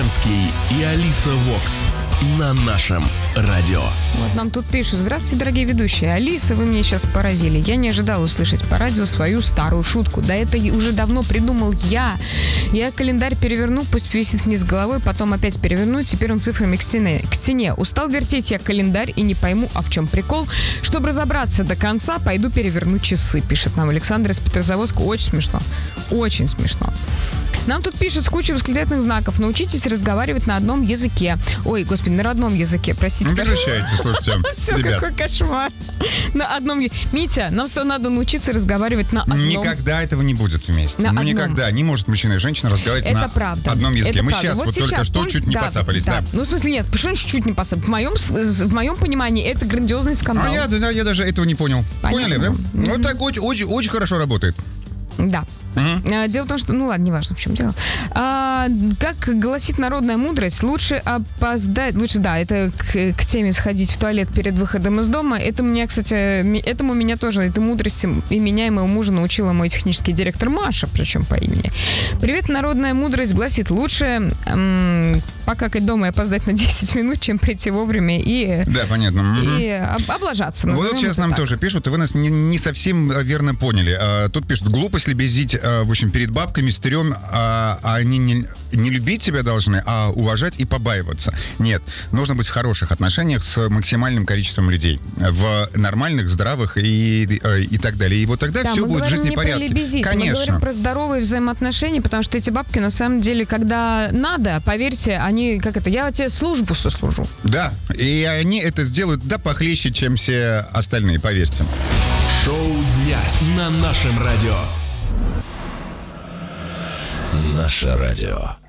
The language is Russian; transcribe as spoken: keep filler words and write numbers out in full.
Ленский и Алиса Вокс на нашем радио. Вот нам тут пишут: здравствуйте, дорогие ведущие. Алиса, вы меня сейчас поразили. Я не ожидала услышать по радио свою старую шутку. Да это уже давно придумал я. Я календарь переверну, пусть висит вниз головой, потом опять переверну, теперь он цифрами к стене. К стене. Устал вертеть я календарь и не пойму, а в чем прикол. Чтобы разобраться до конца, пойду переверну часы, пишет нам Александр из Петрозаводска. Очень смешно. Очень смешно. Нам тут пишут с кучей восклицательных знаков. Научитесь разговаривать на одном языке. Ой, господи, на родном языке, простите. Не прекращайте, слушайте, Все, ребят. какой кошмар. На одном... Митя, нам что надо научиться разговаривать на одном... Никогда этого не будет вместе. На ну, одном. никогда не может мужчина и женщина разговаривать Это на правда. одном языке. Это Мы правда. сейчас вот, только сейчас что только- чуть не да, поцапались, да. Ну, в смысле, нет, что значит чуть не поцапались? В моем, с- в моем понимании это грандиозный скандал. А я, да, я даже этого не понял. Понятно. Поняли, да? Мгм. Вот так очень, очень, очень хорошо работает. Да. Мгм. А, Дело в том, что... Ну ладно, неважно, в чем дело. А, как гласит народная мудрость, лучше опоздать... Лучше, да, это к, к теме сходить в туалет перед выходом из дома. Это мне, кстати, ми- этому меня тоже, этой мудрости и меня, и моего мужа научила мой технический директор Маша, причем по имени. Привет, народная мудрость гласит, лучше м, покакать дома и опоздать на десять минут, чем прийти вовремя и... Да, понятно. Мгм. И об- облажаться. Вот назовем сейчас это нам так. тоже пишут, и вы нас не, не совсем а, верно поняли. А, тут пишут, глупость лебезить, а, в общем, перед бабками, стерем, а, а они не, не любить себя должны, а уважать и побаиваться. Нет, нужно быть в хороших отношениях с максимальным количеством людей. В нормальных, здравых и, и, и так далее. И вот тогда Да, все мы будет в говорим жизни не в порядке. про лебезить, мы Конечно. говорим про здоровые взаимоотношения, потому что эти бабки, на самом деле, когда надо, поверьте, они, как это, я тебе службу сослужу. Да, и они это сделают да похлеще, чем все остальные, поверьте. Шоу дня на нашем радио. Наше радио.